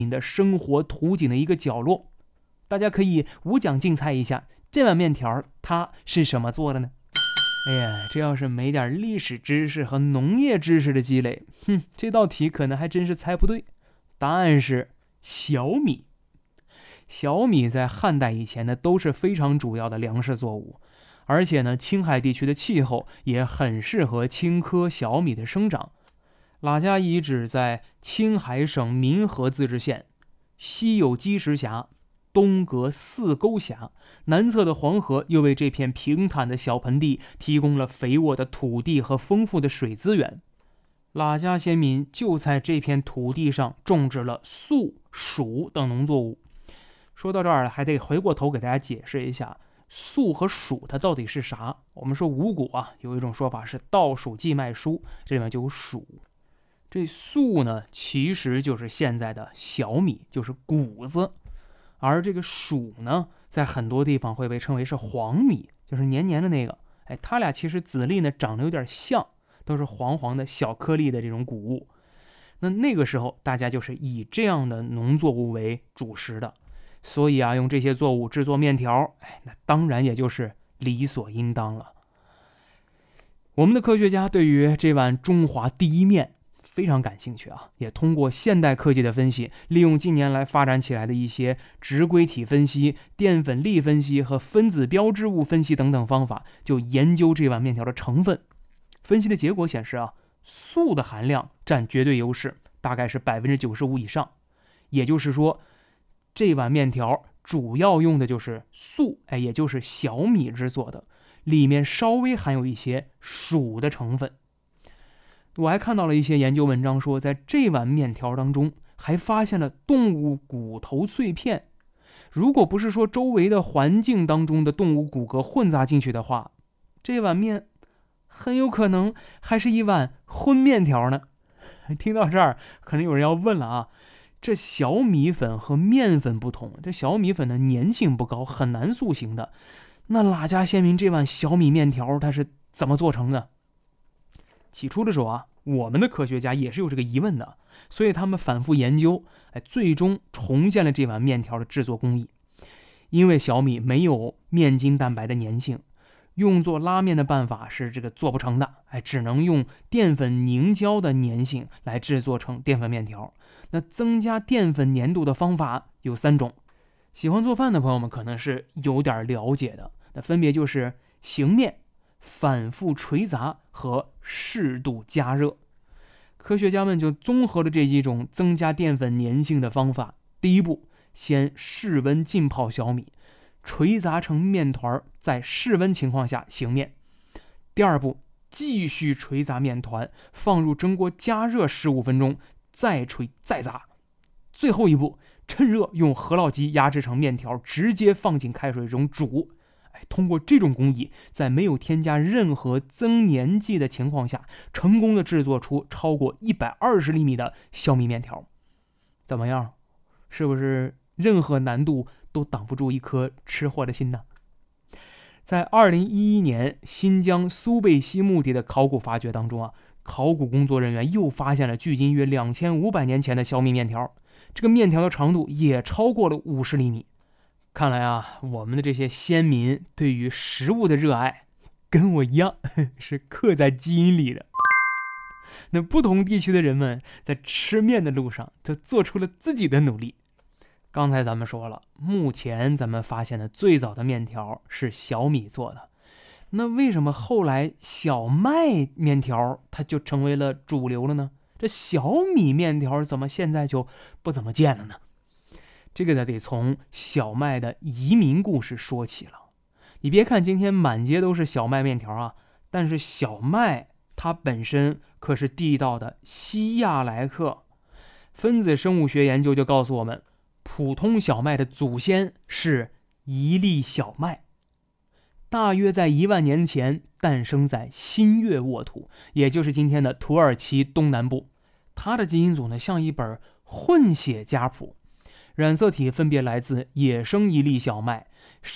的生活图景的一个角落。大家可以无奖竞猜一下，这碗面条它是什么做的呢？哎呀，这要是没点历史知识和农业知识的积累，这道题可能还真是猜不对。答案是小米。小米在汉代以前呢，都是非常主要的粮食作物，而且呢，青海地区的气候也很适合青稞小米的生长。喇家遗址在青海省民和自治县，西有积石峡，东隔四沟峡，南侧的黄河又为这片平坦的小盆地提供了肥沃的土地和丰富的水资源。喇家先民就在这片土地上种植了粟、黍等农作物。说到这儿，还得回过头给大家解释一下，粟和黍它到底是啥？我们说五谷啊，有一种说法是稻黍稷麦菽，这里面就有黍。这粟呢，其实就是现在的小米，就是谷子。而这个黍呢，在很多地方会被称为是黄米，就是黏黏的那个。它俩其实籽粒呢长得有点像，都是黄黄的小颗粒的这种谷物。那个时候大家就是以这样的农作物为主食的，所以啊，用这些作物制作面条，那当然也就是理所应当了。我们的科学家对于这碗中华第一面非常感兴趣啊，也通过现代科技的分析，利用近年来发展起来的一些质规体分析、淀粉粒分析和分子标志物分析等等方法，就研究这碗面条的成分。分析的结果显示啊，粟的含量占绝对优势，大概是95%以上。也就是说，这碗面条主要用的就是粟，也就是小米制作的，里面稍微含有一些黍的成分。我还看到了一些研究文章说，在这碗面条当中还发现了动物骨头碎片。如果不是说周围的环境当中的动物骨骼混杂进去的话，这碗面很有可能还是一碗荤面条呢。听到这儿，可能有人要问了啊，这小米粉和面粉不同，这小米粉的粘性不高，很难塑形的。那喇家先民这碗小米面条它是怎么做成的？起初的时候啊，我们的科学家也是有这个疑问的，所以他们反复研究，最终重现了这碗面条的制作工艺。因为小米没有面筋蛋白的粘性，用作拉面的办法是这个做不成的，只能用淀粉凝胶的粘性来制作成淀粉面条。那增加淀粉粘度的方法有3种，喜欢做饭的朋友们可能是有点了解的，那分别就是醒面、反复捶砸和适度加热。科学家们就综合了这几种增加淀粉粘性的方法。第一步，先室温浸泡小米，捶砸成面团，在室温情况下醒面。第二步，继续捶砸面团，放入蒸锅加热15分钟，再捶再砸。最后一步，趁热用饸饹机压制成面条，直接放进开水中煮。通过这种工艺，在没有添加任何增粘剂的情况下，成功的制作出超过120厘米的小米面条。怎么样？是不是任何难度都挡不住一颗吃货的心呢？在2011年新疆苏贝西墓地的考古发掘当中啊，考古工作人员又发现了距今约2500年前的小米面条，这个面条的长度也超过了50厘米。看来啊，我们的这些先民对于食物的热爱跟我一样，是刻在基因里的。那不同地区的人们在吃面的路上就做出了自己的努力。刚才咱们说了，目前咱们发现的最早的面条是小米做的，那为什么后来小麦面条它就成为了主流了呢？这小米面条怎么现在就不怎么见了呢？这个得从小麦的移民故事说起了。你别看今天满街都是小麦面条啊，但是小麦它本身可是地道的西亚来客。分子生物学研究就告诉我们，普通小麦的祖先是一粒小麦，大约在1万年前诞生在新月沃土，也就是今天的土耳其东南部。它的基因组呢，像一本混血家谱，染色体分别来自野生一粒小麦、